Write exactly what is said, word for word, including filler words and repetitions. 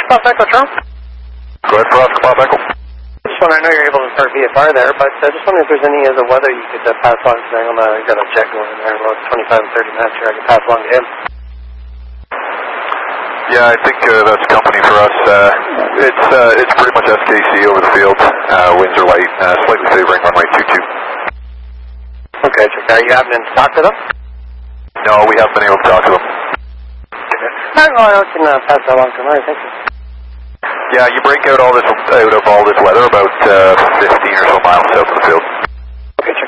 Pop Echo, Charles. Go ahead for Oscar Pop Echo. Just wondering, I know you're able to start V F R there, but uh, just wondering if there's any of the weather you could uh, pass on, because I'm uh, got a jet going in there, about twenty-five and thirty minutes here, I can pass along to him. Yeah, I think uh, that's company for us. Uh, it's uh, it's pretty much S K C over the field. Uh, winds are light, uh, slightly favoring runway two two. Okay, check. Are you happening to talk to them? No, we haven't been able to talk to them. Okay. All right, well, I can uh, pass that along to him. All right, thank you. Yeah, you break out all this out of all this weather about uh, fifteen or so miles south of the field. Okay, check.